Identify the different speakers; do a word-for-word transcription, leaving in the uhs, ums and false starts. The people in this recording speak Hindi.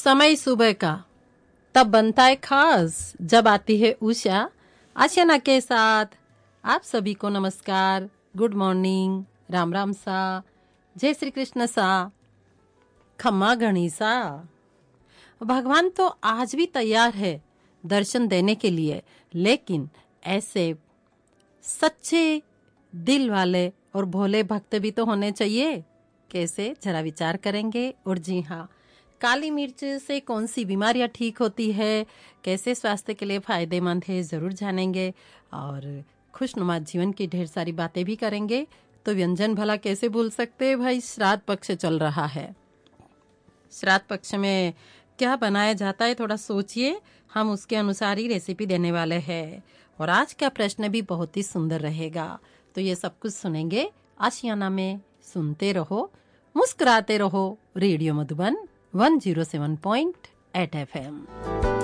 Speaker 1: समय सुबह का तब बनता है खास जब आती है उषा आशियाना के साथ। आप सभी को नमस्कार, गुड मॉर्निंग, राम राम सा, जय श्री कृष्ण सा, खम्मा गणी सा। भगवान तो आज भी तैयार है दर्शन देने के लिए, लेकिन ऐसे सच्चे दिल वाले और भोले भक्त भी तो होने चाहिए। कैसे, जरा विचार करेंगे। और जी हाँ, काली मिर्च से कौन सी बीमारियां ठीक होती है, कैसे स्वास्थ्य के लिए फायदेमंद है, ज़रूर जानेंगे। और खुशनुमा जीवन की ढेर सारी बातें भी करेंगे। तो व्यंजन भला कैसे भूल सकते हैं भाई, श्राद्ध पक्ष चल रहा है। श्राद्ध पक्ष में क्या बनाया जाता है, थोड़ा सोचिए, हम उसके अनुसार ही रेसिपी देने वाले हैं। और आज का प्रश्न भी बहुत ही सुंदर रहेगा। तो ये सब कुछ सुनेंगे आशियाना में। सुनते रहो, मुस्कुराते रहो। Radio Madhuban one zero seven point eight F M.